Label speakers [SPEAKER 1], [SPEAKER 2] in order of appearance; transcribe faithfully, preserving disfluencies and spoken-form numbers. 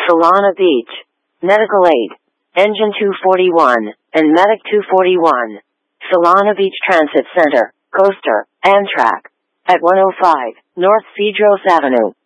[SPEAKER 1] Solana Beach, Medical Aid, Engine two forty-one, and Medic two forty-one. Solana Beach Transit Center, Coaster, Amtrak. At one oh five North Cedros Avenue.